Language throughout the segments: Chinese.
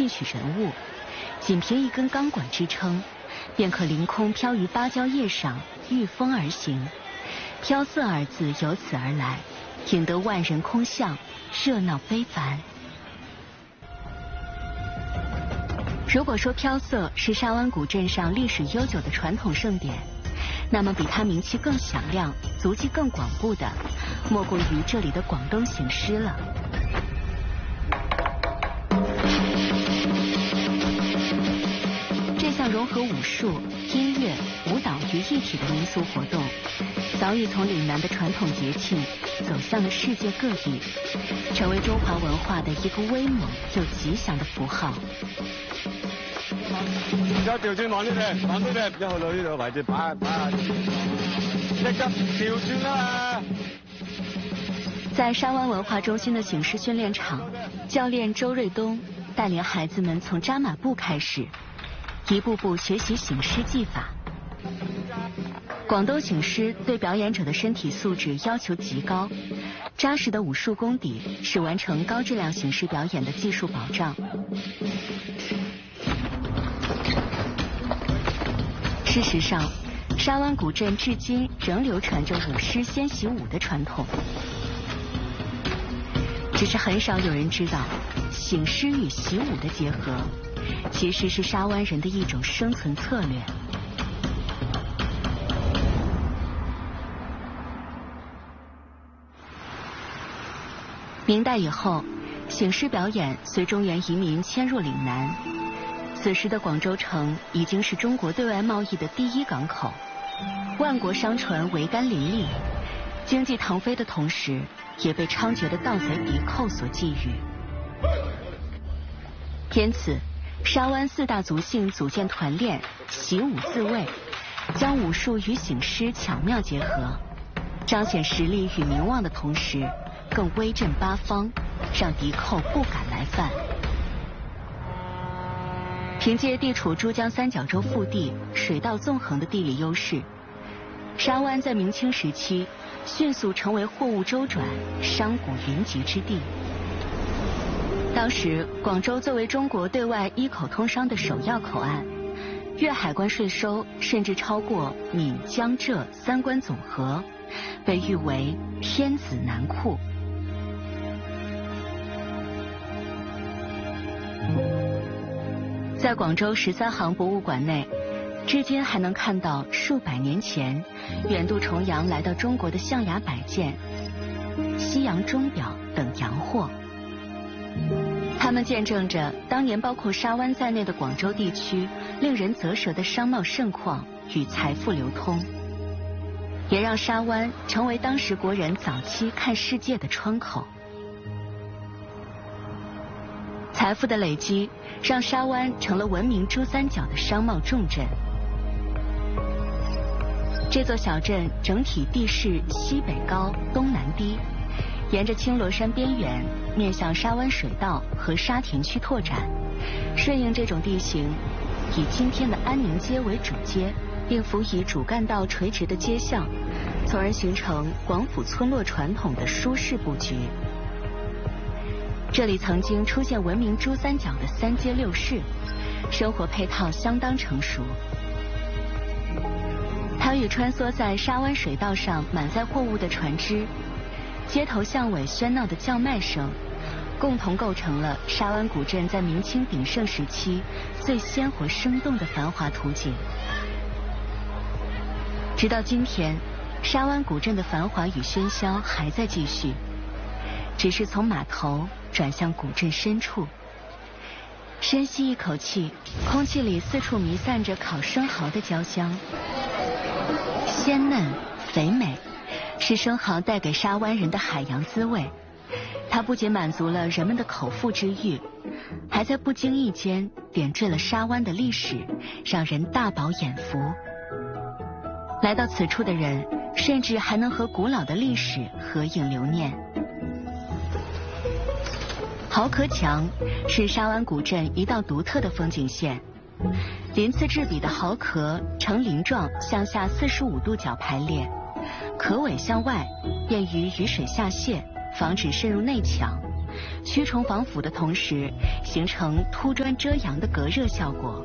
戏曲人物，仅凭一根钢管支撑，便可凌空飘于芭蕉叶上，御风而行。飘色二字由此而来，引得万人空巷，热闹非凡。如果说飘色是沙湾古镇上历史悠久的传统盛典，那么比它名气更响亮、足迹更广布的，莫过于这里的广东醒狮了。这项融合武术、音乐、舞蹈于一体的民俗活动，早已从岭南的传统节庆走向了世界各地，成为中华文化的一个威猛又吉祥的符号。 而家調轉慢啲嘅，慢啲嘅，一去到呢度位置擺，即刻調轉啦！ 在沙灣文化中心的醒獅訓練場，教練周瑞東帶領孩子們從扎馬步開始，一步步學習醒獅技法。廣東醒獅對表演者的身體素質要求極高，扎實的武術功底是完成高質量醒獅表演的技術保障。事實上，沙灣古鎮至今仍流傳着舞獅先習武的傳統，只是很少有人知道，醒獅與習武的結合，其實是沙灣人的一種生存策略。明代以後，醒獅表演隨中原移民遷入嶺南。此時的廣州城已經是中國對外貿易的第一港口，萬國商船桅杆林立，經濟騰飛的同時，也被猖獗的盜賊敵寇所覬覦。因此，沙灣四大族姓組建團練，習武自衛，將武術與醒獅巧妙結合，彰顯實力與名望的同時，更威震八方，讓敵寇不敢來犯。憑借地處珠江三角洲腹地、水道縱橫的地理優勢，沙灣在明清時期迅速成為貨物周轉、商賈雲集之地。當時，廣州作為中國對外一口通商的首要口岸，月海關稅收甚至超過閩江浙三關總和，被譽為天子南庫。在廣州13行博物館內，至今還能看到數百年前遠渡重洋來到中國的象牙擺件、西洋鐘錶等洋貨。它們見證着當年包括沙灣在內的廣州地區令人嘖舌的商貿盛況與財富流通，也讓沙灣成為當時國人早期看世界的窗口。財富的累積讓沙灣成了聞名珠三角的商貿重鎮。這座小鎮整體地勢西北高、東南低，沿着青羅山邊緣面向沙灣水道和沙田區拓展，順應這種地形，以今天的安寧街為主街，並輔以主幹道垂直的街巷，從而形成廣府村落傳統的舒適佈局。這裡曾經出現聞名珠三角的三街六市，生活配套相當成熟。它與穿梭在沙灣水道上滿載貨物的船隻，街頭巷尾喧鬧的叫賣聲，共同構成了沙灣古鎮在明清鼎盛時期最鮮活生動的繁華圖景。直到今天，沙灣古鎮的繁華與喧囂還在繼續，只是從碼頭轉向古鎮深處。深吸一口氣，空氣裡四處彌散着烤生蠔的焦香，鮮嫩肥美，是生蠔帶給沙灣人的海洋滋味。它不僅滿足了人們的口腹之欲，還在不經意間點綴了沙灣的歷史，讓人大飽眼福。來到此處的人，甚至還能和古老的歷史合影留念。蠔殼牆是沙灣古鎮一道獨特的風景線，鱗次栉比的蠔殼呈鱗狀向下45度角排列，殼尾向外，便於雨水下泄，防止滲入內牆， 蛆虫防腐的同时，形成凸砖遮阳的隔热效果。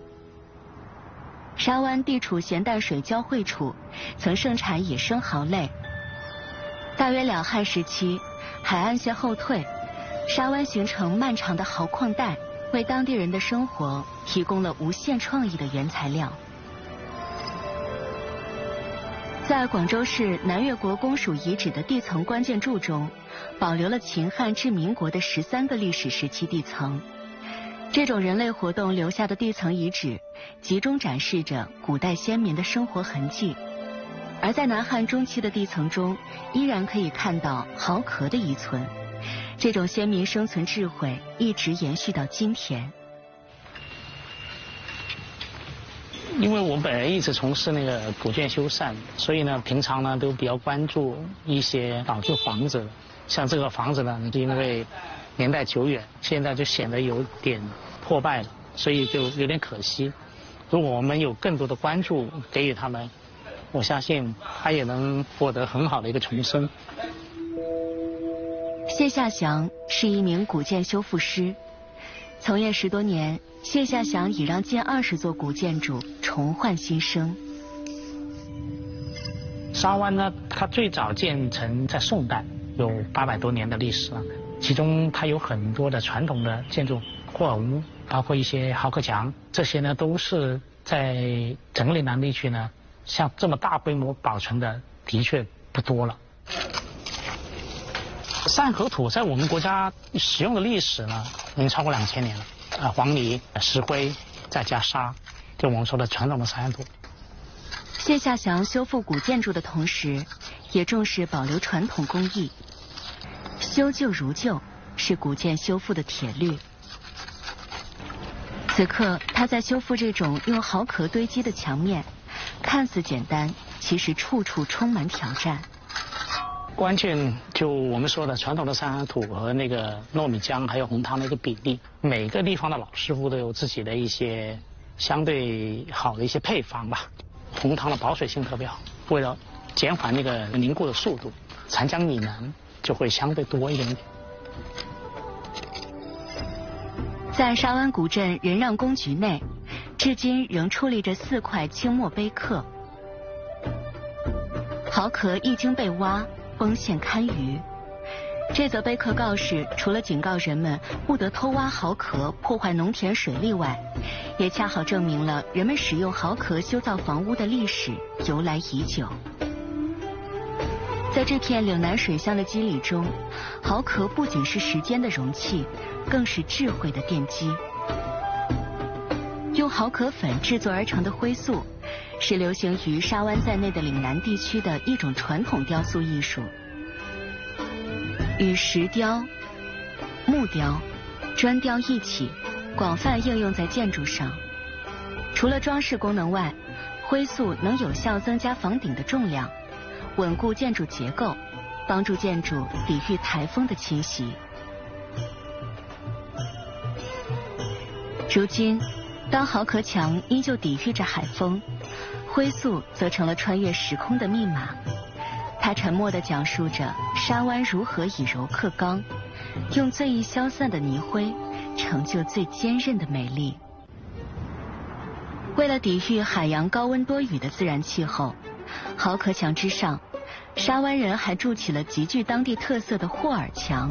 沙湾地处咸淡水交汇处，曾盛产野生蚝类。大约两汉时期，海岸线后退，沙湾形成漫长的蚝矿带，为当地人的生活提供了无限创意的原材料。在广州市南越国公署遗址的地层关键柱中，保留了秦汉至民国的13个历史时期地层。这种人类活动留下的地层遗址，集中展示着古代先民的生活痕迹。而在南汉中期的地层中，依然可以看到蚝壳的遗存。这种先民生存智慧一直延续到今天。 因为我本人一直从事那个古建修缮，所以呢，平常呢都比较关注一些老旧房子。像这个房子呢，因为年代久远，现在就显得有点破败了，所以就有点可惜。如果我们有更多的关注给予他们，我相信他也能获得很好的一个重生。 谢夏祥是一名古建修复师，从业10多年，谢夏祥已让近20座古建筑重焕新生。 沙湾呢，它最早建成在宋代，有800多年的历史了。其中它有很多的传统的建筑，霍尔屋，包括一些壕壳墙，这些呢都是在整个岭南地区呢，像这么大规模保存的的确不多了。散合土在我们国家使用的历史呢，已经超过2000年了。黄泥、石灰，再加沙，就我们说的传统的沙滩土。 谢夏祥修复古建筑的同时，也重视保留传统工艺。修旧如旧是古建修复的铁律。此刻，他在修复这种用蚝壳堆积的墙面，看似简单，其实处处充满挑战。 关键就我们说的传统的沙滩土和那个糯米浆还有红汤的一个比例，每个地方的老师傅都有自己的一些相对好的一些配方吧。红汤的保水性特别好，为了减缓那个凝固的速度，残浆米囊就会相对多一点点。 在沙湾古镇仁让公局内，至今仍矗立着4块清末碑刻。蚝壳一经被挖，崩陷堪虞。这则碑刻告示除了警告人们不得偷挖蚝壳破坏农田水利外，也恰好证明了人们使用蚝壳修造房屋的历史由来已久。在这片岭南水乡的肌理中，蚝壳不仅是时间的容器，更是智慧的奠基。用蚝壳粉制作而成的灰塑，是流行于沙湾在内的岭南地区的一种传统雕塑艺术。与石雕、木雕、砖雕一起，广泛应用在建筑上。除了装饰功能外，灰塑能有效增加房顶的重量，稳固建筑结构，帮助建筑抵御台风的侵袭。如今，当蚝壳墙依旧抵御着海风，灰塑则成了穿越时空的密码。它沉默地讲述着沙湾如何以柔克刚，用最易消散的泥灰成就最坚韧的美丽。为了抵御海洋高温多雨的自然气候，蚝壳墙之上，沙湾人还筑起了极具当地特色的霍尔墙。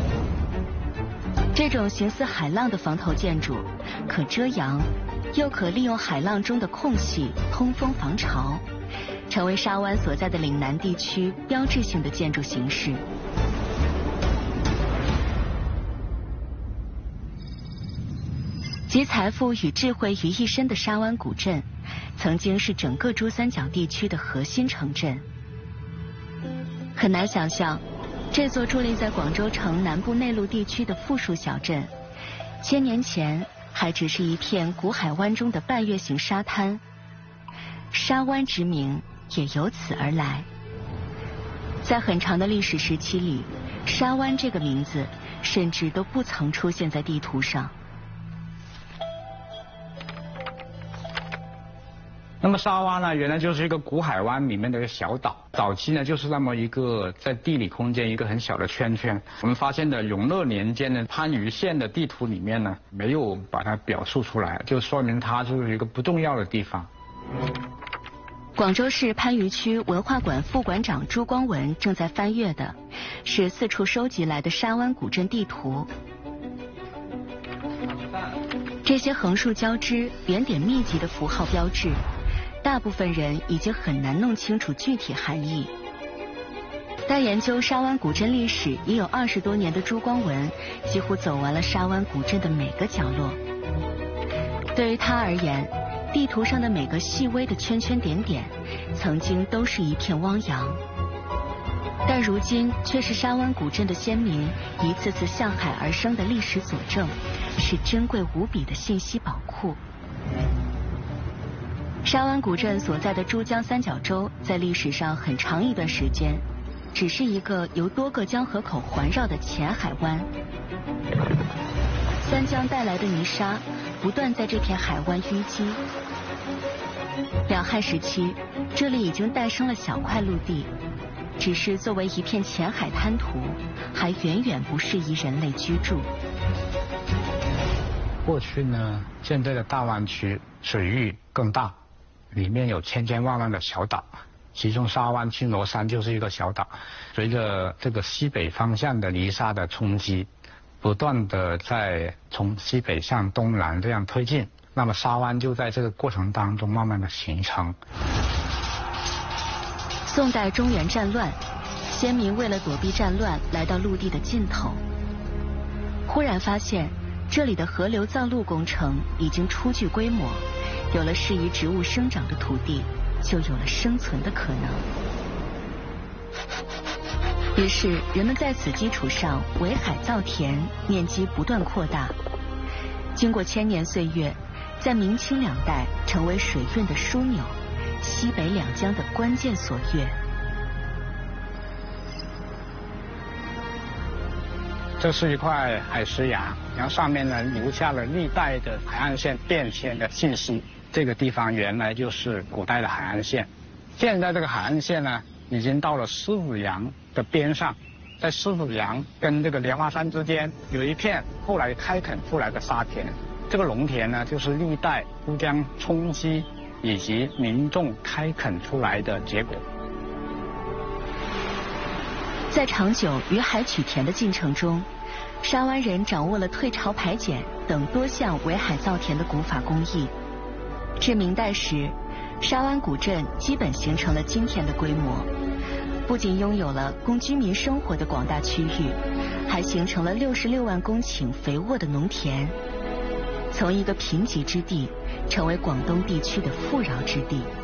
这种形似海浪的防头建筑，可遮阳，又可利用海浪中的空隙通风防潮，成为沙湾所在的岭南地区标志性的建筑形式。集财富与智慧于一身的沙湾古镇，曾经是整个珠三角地区的核心城镇。很难想象，这座伫立在广州城南部内陆地区的富庶小镇，1000年前还只是一片古海湾中的半月形沙滩。沙湾之名也由此而来。在很长的历史时期里，沙湾这个名字甚至都不曾出现在地图上。 那么沙湾呢，原来就是一个古海湾里面的一个小岛，早期呢就是那么一个在地理空间一个很小的圈圈。我们发现的永乐年间的番禺县的地图里面呢，没有把它表述出来，就说明它就是一个不重要的地方。 广州市番禺区文化馆副馆长朱光文正在翻阅的是四处收集来的沙湾古镇地图。这些横竖交织、圆点密集的符号标志，大部分人已经很难弄清楚具体含义。但研究沙湾古镇历史已有20多年的朱光文，几乎走完了沙湾古镇的每个角落。对于他而言，地图上的每个细微的圈圈点点，曾经都是一片汪洋，但如今却是沙湾古镇的先民一次次向海而生的历史佐证，是珍贵无比的信息宝库。沙湾古镇所在的珠江三角洲，在历史上很长一段时间，只是一个由多个江河口环绕的浅海湾。三江带来的泥沙不断在这片海湾淤积。两汉时期，这里已经诞生了小块陆地，只是作为一片浅海滩涂，还远远不适宜人类居住。 过去呢，现在的大湾区水域更大，里面有千千万万的小岛，其中沙湾青螺山就是一个小岛。随着这个西北方向的泥沙的冲击，不断的在从西北向东南这样推进，那么沙湾就在这个过程当中慢慢的形成。 宋代中原战乱，先民为了躲避战乱，来到陆地的尽头，忽然发现这里的河流造陆工程已经初具规模，有了适宜植物生长的土地，就有了生存的可能。于是人们在此基础上围海造田，面积不断扩大。经过千年岁月，在明清两代成为水运的枢纽，西北两江的关键所跃。 这是一块海石崖，然后上面呢留下了历代的海岸线变迁的信息。这个地方原来就是古代的海岸线，现在这个海岸线呢已经到了狮子洋的边上，在狮子洋跟这个莲花山之间有一片后来开垦出来的沙田，这个农田呢就是历代珠江冲击以及民众开垦出来的结果。 在长久与海取田的进程中，沙湾人掌握了退潮排碱等多项围海造田的古法工艺。至明代时，沙湾古镇基本形成了今天的规模，不仅拥有了供居民生活的广大区域，还形成了66万公顷肥沃的农田，从一个贫瘠之地成为广东地区的富饶之地。